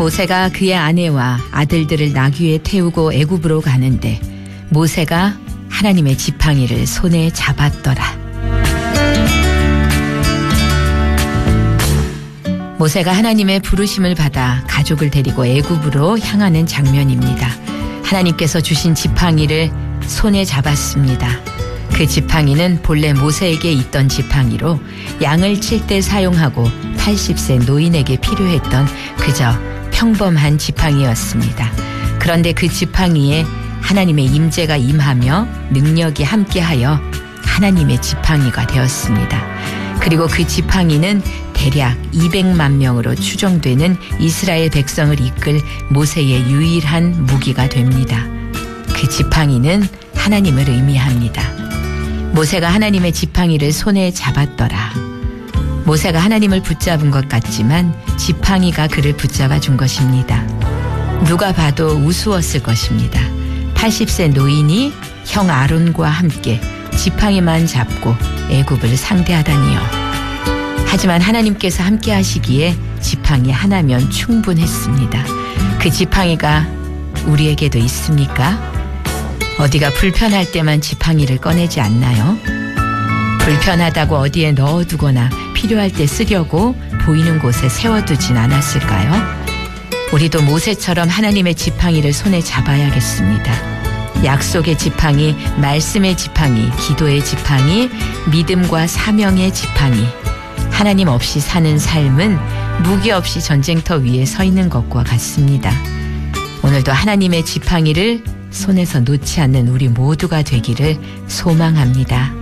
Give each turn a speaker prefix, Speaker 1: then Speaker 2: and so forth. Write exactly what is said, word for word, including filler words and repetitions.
Speaker 1: 모세가 그의 아내와 아들들을 나귀에 태우고 애굽으로 가는데 모세가 하나님의 지팡이를 손에 잡았더라. 모세가 하나님의 부르심을 받아 가족을 데리고 애굽으로 향하는 장면입니다. 하나님께서 주신 지팡이를 손에 잡았습니다. 그 지팡이는 본래 모세에게 있던 지팡이로 양을 칠 때 사용하고 팔십 세 노인에게 필요했던 그저 평범한 지팡이였습니다. 그런데 그 지팡이에 하나님의 임재가 임하며 능력이 함께하여 하나님의 지팡이가 되었습니다. 그리고 그 지팡이는 대략 이백만 명으로 추정되는 이스라엘 백성을 이끌 모세의 유일한 무기가 됩니다. 그 지팡이는 하나님을 의미합니다. 모세가 하나님의 지팡이를 손에 잡았더라. 모세가 하나님을 붙잡은 것 같지만 지팡이가 그를 붙잡아 준 것입니다. 누가 봐도 우스웠을 것입니다. 팔십 세 노인이 형 아론과 함께 지팡이만 잡고 애굽을 상대하다니요. 하지만 하나님께서 함께 하시기에 지팡이 하나면 충분했습니다. 그 지팡이가 우리에게도 있습니까? 어디가 불편할 때만 지팡이를 꺼내지 않나요? 불편하다고 어디에 넣어두거나 필요할 때 쓰려고 보이는 곳에 세워두진 않았을까요? 우리도 모세처럼 하나님의 지팡이를 손에 잡아야겠습니다. 약속의 지팡이, 말씀의 지팡이, 기도의 지팡이, 믿음과 사명의 지팡이. 하나님 없이 사는 삶은 무기 없이 전쟁터 위에 서 있는 것과 같습니다. 오늘도 하나님의 지팡이를 손에서 놓지 않는 우리 모두가 되기를 소망합니다.